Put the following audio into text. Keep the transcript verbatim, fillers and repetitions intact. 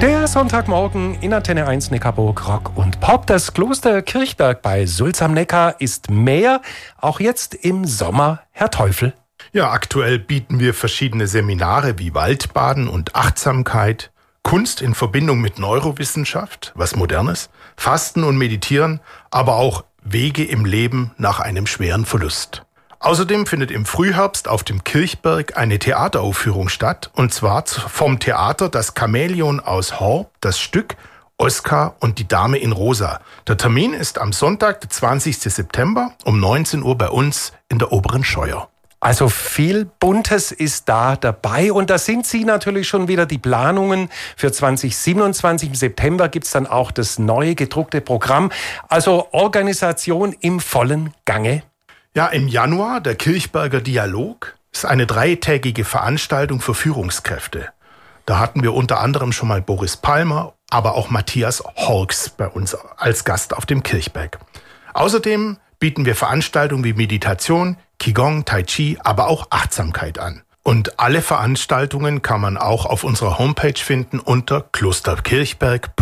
Der Sonntagmorgen in Antenne eins Neckarburg, Rock und Pop. Das Kloster Kirchberg bei Sulz am Neckar ist mehr, auch jetzt im Sommer, Herr Teufel. Ja, aktuell bieten wir verschiedene Seminare wie Waldbaden und Achtsamkeit, Kunst in Verbindung mit Neurowissenschaft, was Modernes, Fasten und Meditieren, aber auch Wege im Leben nach einem schweren Verlust. Außerdem findet im Frühherbst auf dem Kirchberg eine Theateraufführung statt, und zwar vom Theater Das Chamäleon aus Horb, das Stück Oskar und die Dame in Rosa. Der Termin ist am Sonntag, der zwanzigsten September um neunzehn Uhr bei uns in der Oberen Scheuer. Also viel Buntes ist da dabei, und da sind Sie natürlich schon wieder die Planungen für zwanzig siebenundzwanzig. Im September gibt's dann auch das neue gedruckte Programm, also Organisation im vollen Gange. Ja, im Januar der Kirchberger Dialog ist eine dreitägige Veranstaltung für Führungskräfte. Da hatten wir unter anderem schon mal Boris Palmer, aber auch Matthias Horks bei uns als Gast auf dem Kirchberg. Außerdem bieten wir Veranstaltungen wie Meditation, Qigong, Tai Chi, aber auch Achtsamkeit an. Und alle Veranstaltungen kann man auch auf unserer Homepage finden unter klosterkirchberg punkt de.